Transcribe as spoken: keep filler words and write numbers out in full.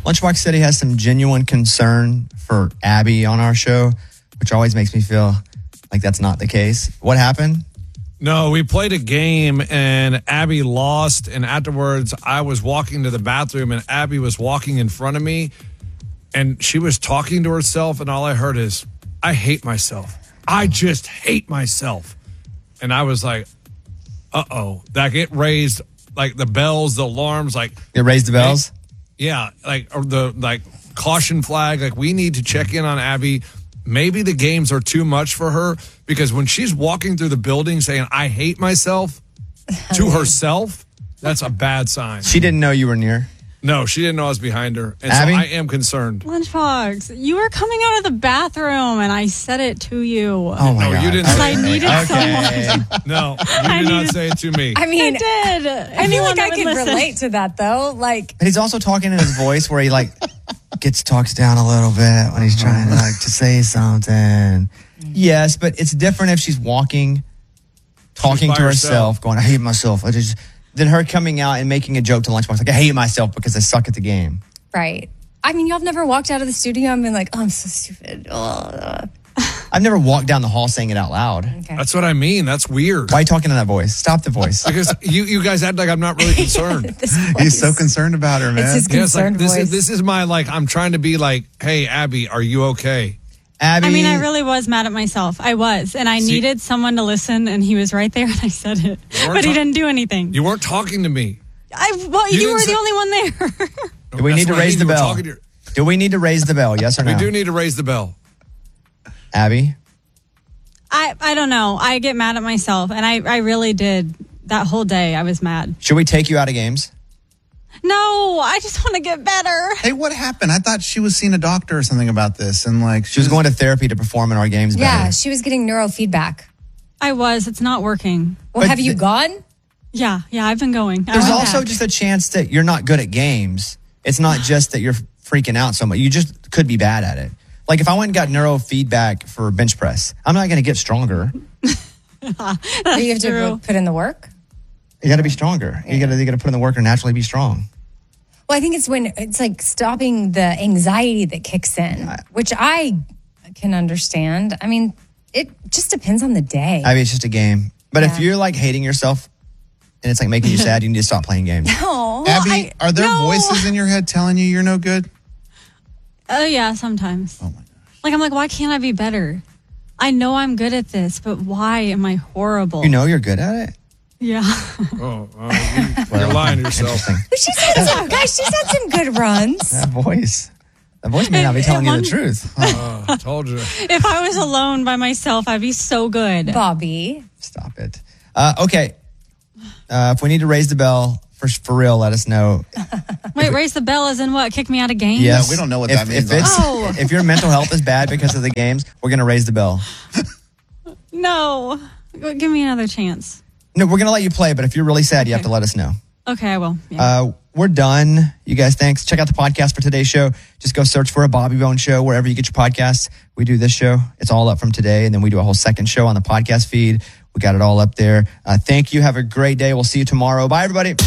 Lunchbox said he has some genuine concern for Abby on our show, which always makes me feel like that's not the case. What happened? No, we played a game and Abby lost. And afterwards, I was walking to the bathroom and Abby was walking in front of me and she was talking to herself. And all I heard is, I hate myself. I just hate myself. And I was like, uh-oh. Like it raised like the bells, the alarms, like. It raised the bells? Yeah. Like or the like caution flag. Like we need to check in on Abby. Maybe the games are too much for her because when she's walking through the building saying, I hate myself to herself, that's a bad sign. She didn't know you were near? No, she didn't know I was behind her. And Abby? so I am concerned. Lunchbox, you were coming out of the bathroom and I said it to you. Oh, my no, God. you didn't. I say needed okay. someone. No, you I did not needed- say it to me. I mean, I did. I feel like I could relate to that, though. Like, But he's also talking in his voice where he like gets talks down a little bit when he's trying to like to say something. Yes, but it's different if she's walking, talking by to herself. herself, going, I hate myself. I just than her coming out and making a joke to Lunchbox, like, I hate myself because I suck at the game. right. I mean, y'all have never walked out of the studio and been like, oh, I'm so stupid. Oh. I've never walked down the hall saying it out loud. Okay. That's what I mean. That's weird. Why are you talking in that voice? Stop the voice. Because you, you guys act like I'm not really concerned. This He's so voice. concerned about her, man. It's his Yeah, it's like, concerned this voice. is this is my like I'm trying to be like, hey Abby, are you okay? Abby. I mean, I really was mad at myself. I was. And I See- needed someone to listen, and he was right there, and I said it. weren't But he ta- didn't do anything. You weren't talking to me. I, well, You you, didn't were say- the only one there. Do we That's need to what I raise mean. the You were bell? talking to your- Do we need to raise the bell? Yes or no? We do need to raise the bell. Abby? I, I don't know. I get mad at myself, and I, I really did. That whole day, I was mad. Should we take you out of games? No, I just want to get better. Hey, what happened? I thought she was seeing a doctor or something about this, and like She was going to therapy to perform in our games better. Yeah, she was getting neurofeedback. I was. It's not working. Well, But have you the- gone? Yeah, yeah, I've been going. I There's went also back. just a chance that you're not good at games. It's not just that you're freaking out so much. You just could be bad at it. Like if I went and got neurofeedback for bench press, I'm not going to get stronger. Do you have to true. put in the work? You got to be stronger. You got to you got to put in the work and naturally be strong. Well, I think it's when it's like stopping the anxiety that kicks in, which I can understand. I mean, it just depends on the day. I mean, it's just a game. But if Yeah. you're like hating yourself and it's like making you sad, you need to stop playing games. oh, Abby, I- are there no. voices in your head telling you you're no good? Oh, yeah, sometimes. Oh my gosh. Like, I'm like, why can't I be better? I know I'm good at this, but why am I horrible? You know you're good at it. Yeah. Oh, uh, you, you're lying to yourself. Interesting. she's had some, guys, she's had some good runs. That voice. That voice may not be It- telling it you the won- truth. Uh, told you. If I was alone by myself, I'd be so good. Bobby. Stop it. Uh, okay. Uh, if we need to raise the bell, for, for real, let us know. Wait, raise the bell as in what? Kick me out of games? Yes. we don't know what if, that means, If, it's, Oh. if your mental health is bad because of the games, we're going to raise the bell. No. Give me another chance. No, we're going to let you play, but if you're really sad, you have to let us know. Okay, I will. Yeah. Uh, we're done. You guys, thanks. Check out the podcast for today's show. Just go search for a Bobby Bone Show wherever you get your podcasts. We do this show. It's all up from today, and then we do a whole second show on the podcast feed. We got it all up there. Uh, thank you. Have a great day. We'll see you tomorrow. Bye, everybody.